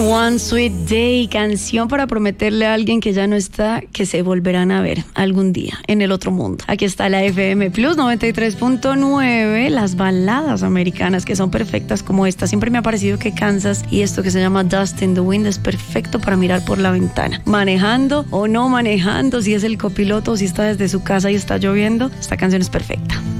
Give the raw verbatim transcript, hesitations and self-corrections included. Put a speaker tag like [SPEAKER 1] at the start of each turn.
[SPEAKER 1] One Sweet Day, canción para prometerle a alguien que ya no está que se volverán a ver algún día en el otro mundo. Aquí está la F M Plus noventa y tres punto nueve, las baladas americanas que son perfectas como esta. Siempre me ha parecido que Kansas y esto que se llama Dust in the Wind es perfecto para mirar por la ventana. Manejando o no manejando, si es el copiloto o si está desde su casa y está lloviendo, esta canción es perfecta.